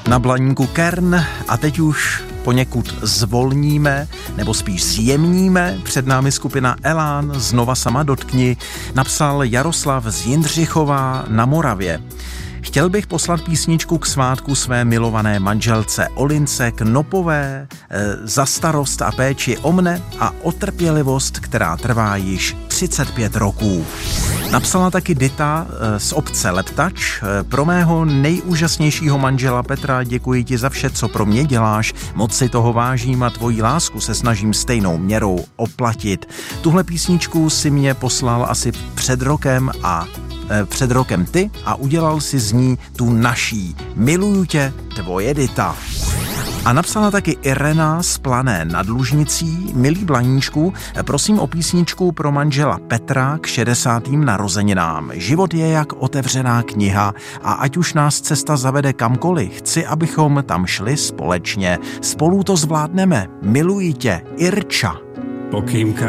Na Blaníku Kern a teď už poněkud zvolníme, nebo spíš zjemníme. Před námi skupina Elán, Znova sama dotkni, napsal Jaroslav z Jindřichova na Moravě. Chtěl bych poslat písničku k svátku své milované manželce Olince Knopové za starost a péči o mne a o trpělivost, která trvá již 35 roků. Napsala taky Dita z obce Leptač. Pro mého nejúžasnějšího manžela Petra děkuji ti za vše, co pro mě děláš. Moc si toho vážím a tvoji lásku se snažím stejnou měrou oplatit. Tuhle písničku si mě poslal asi před rokem ty a udělal si z ní tu naší. Miluju tě, tvoje Dita. A napsala taky Irena z Plané nad Lužnicí. Milý Blaníčku, prosím o písničku pro manžela Petra k 60. narozeninám. Život je jak otevřená kniha a ať už nás cesta zavede kamkoliv, chci, abychom tam šli společně. Spolu to zvládneme. Miluji tě, Irča. Pokým